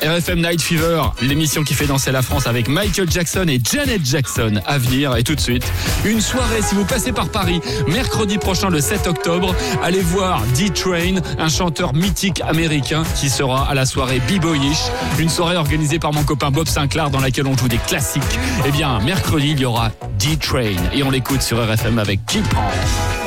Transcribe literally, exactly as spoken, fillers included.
R F M Night Fever, l'émission qui fait danser la France avec Michael Jackson et Janet Jackson à venir. Et tout de suite, une soirée, si vous passez par Paris, mercredi prochain le sept octobre, allez voir D-Train, un chanteur mythique américain qui sera à la soirée B-Boyish, une soirée organisée par mon copain Bob Sinclair dans laquelle on joue des classiques. Eh bien, mercredi, il y aura D-Train et on l'écoute sur R F M avec Keep On.